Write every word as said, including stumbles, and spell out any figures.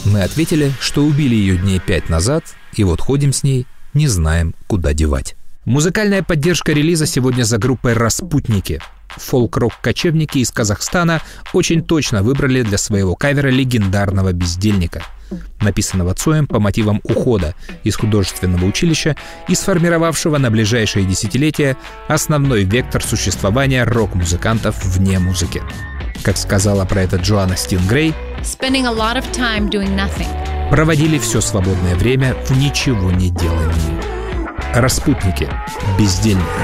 Мы ответили, что убили ее дней пять назад, и вот ходим с ней, не знаем, куда девать. Музыкальная поддержка релиза сегодня за группой «Распутники». Фолк-рок-кочевники из Казахстана очень точно выбрали для своего кавера легендарного «Бездельника», написанного Цоем по мотивам ухода из художественного училища и сформировавшего на ближайшие десятилетия основной вектор существования рок-музыкантов вне музыки. Как сказала про это Джоанна Стингрей, проводили все свободное время в ничего не делании. «Распутники», «Бездельник».